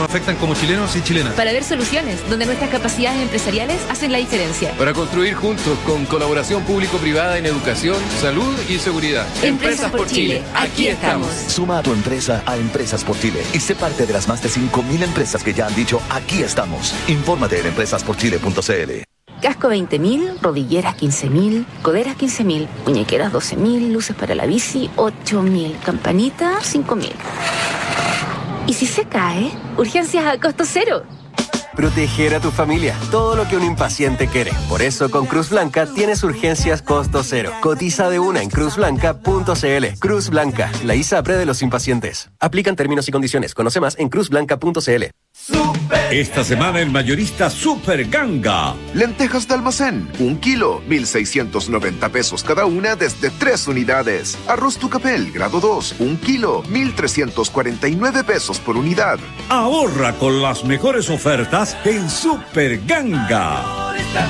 afectan como chilenos y chilenas. Para ver soluciones donde nuestras capacidades empresariales hacen la diferencia. Para construir juntos con colaboración público-privada en educación, salud y seguridad. Empresas por Chile, aquí estamos. Suma a tu empresa a Empresas por Chile y sé parte de las más de 5.000 empresas que ya han dicho aquí estamos. Infórmate en empresasporchile.cl. Casco 20.000, rodilleras 15.000, coderas 15.000, muñequeras 12.000, luces para la bici 8.000, campanita 5.000. ¿Y si se cae? Urgencias a costo cero. Proteger a tu familia, todo lo que un impaciente quiere. Por eso con Cruz Blanca tienes urgencias costo cero. Cotiza de una en cruzblanca.cl. Cruz Blanca, la ISAPRE de los impacientes. Aplican términos y condiciones. Conoce más en cruzblanca.cl. Esta semana en Mayorista Super Ganga. Lentejas de almacén, 1 kilo, 1,690 pesos cada una desde 3 unidades. Arroz Tucapel, grado 2, 1 kilo, 1,349 pesos por unidad. Ahorra con las mejores ofertas en Super Ganga.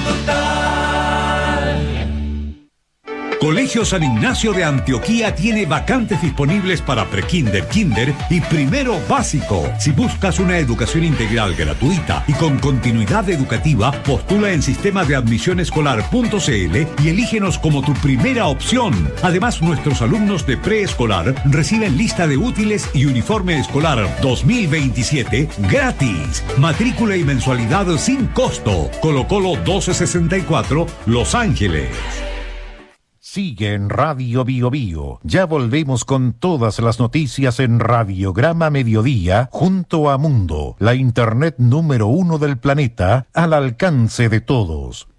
Colegio San Ignacio de Antioquía tiene vacantes disponibles para prekinder, kinder y primero básico. Si buscas una educación integral gratuita y con continuidad educativa, postula en sistemadeadmisionescolar.cl y elígenos como tu primera opción. Además, nuestros alumnos de preescolar reciben lista de útiles y uniforme escolar 2027 gratis. Matrícula y mensualidad sin costo. Colo Colo 1264, Los Ángeles. Sigue en Radio Bio Bio. Ya volvemos con todas las noticias en Radiograma Mediodía junto a Mundo, la internet número 1 del planeta, al alcance de todos.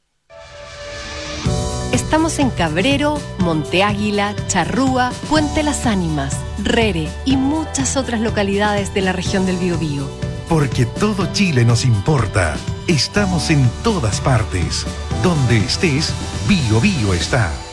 Estamos en Cabrero, Monte Águila, Charrúa, Puente Las Ánimas, Rere y muchas otras localidades de la región del Biobío. Porque todo Chile nos importa. Estamos en todas partes. Donde estés, Bio Bio está.